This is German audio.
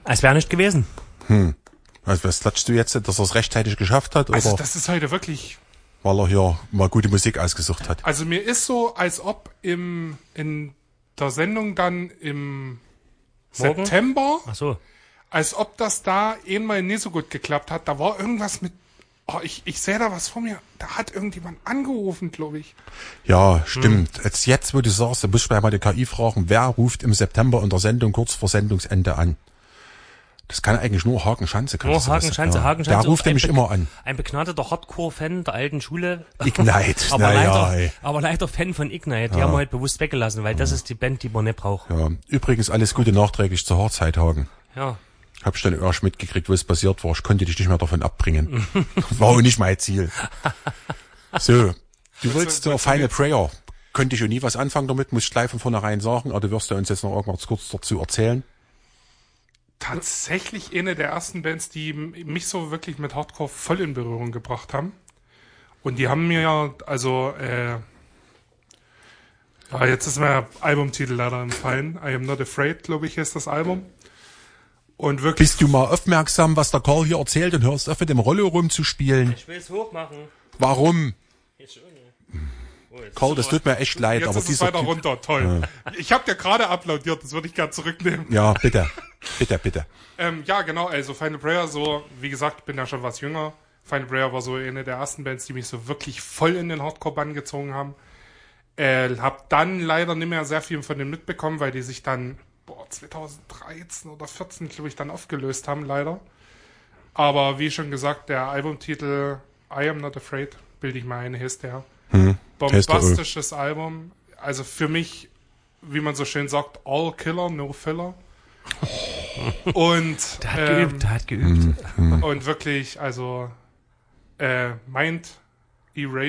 Als wäre nicht gewesen. Also was klatschst du jetzt, dass er es rechtzeitig geschafft hat? Also oder das ist heute wirklich... weil er hier mal gute Musik ausgesucht hat? Also mir ist so, als ob in der Sendung dann im Morgen? September, Ach so. als ob das da einmal nicht so gut geklappt hat. Da war irgendwas mit... Oh, ich sehe da was vor mir. Da hat irgendjemand angerufen, glaube ich. Ja, stimmt. Jetzt, wo du sagst, da muss ich mal die KI fragen, wer ruft im September in der Sendung kurz vor Sendungsende an? Das kann eigentlich nur Hagen Schanze. Nur Hagen Schanze, Hagen Schanze. Der ruft nämlich immer an. Ein begnadeter Hardcore-Fan der alten Schule. Ignite. aber leider Fan von Ignite. Die haben wir heute bewusst weggelassen, weil das ist die Band, die man nicht braucht. Ja. Übrigens alles Gute nachträglich zur Hochzeit, Hagen. Ja. Hab ich dann erst mitgekriegt, was passiert war. Ich konnte dich nicht mehr davon abbringen. War auch nicht mein Ziel. So, du wolltest zur Final Prayer. Könnte ich ja nie was anfangen damit, muss ich gleich von vornherein sagen, aber du wirst ja uns jetzt noch irgendwas kurz dazu erzählen. Tatsächlich eine der ersten Bands, die mich so wirklich mit Hardcore voll in Berührung gebracht haben. Und die haben mir ja, also, ja, jetzt ist mir Albumtitel leider entfallen. I Am Not Afraid, glaube ich, ist das Album. Und wirklich. Bist du mal aufmerksam, was der Karl hier erzählt und hörst auf mit dem Rollo rumzuspielen? Ich will es hochmachen. Warum? Jetzt schon. Karl, das tut mir echt leid, Jetzt aber ist es weiter runter, toll. Ja. Ich habe dir gerade applaudiert, das würde ich gerne zurücknehmen. Ja, bitte. Bitte. Ja, genau, also Final Prayer, so, wie gesagt, bin ja schon was jünger. Final Prayer war so eine der ersten Bands, die mich so wirklich voll in den Hardcore-Bann gezogen haben. Hab dann leider nicht mehr sehr viel von denen mitbekommen, weil die sich dann 2013 oder 14, glaube ich, dann aufgelöst haben, leider. Aber wie schon gesagt, der Albumtitel I Am Not Afraid, bilde ich mal ein, ist der. Bombastisches Album. Also für mich, wie man so schön sagt, all Killer, no Filler. Und der hat geübt. Und wirklich, also Mind Erase